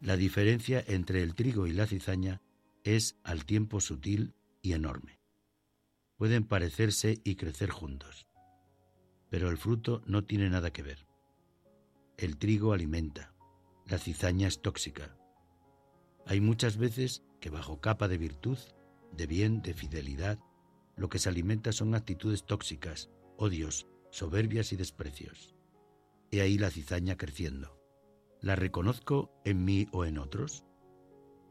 La diferencia entre el trigo y la cizaña es al tiempo sutil y enorme. Pueden parecerse y crecer juntos, pero el fruto no tiene nada que ver. El trigo alimenta, la cizaña es tóxica. Hay muchas veces que bajo capa de virtud, de bien, de fidelidad, lo que se alimenta son actitudes tóxicas, odios, soberbias y desprecios. He ahí la cizaña creciendo. ¿La reconozco en mí o en otros?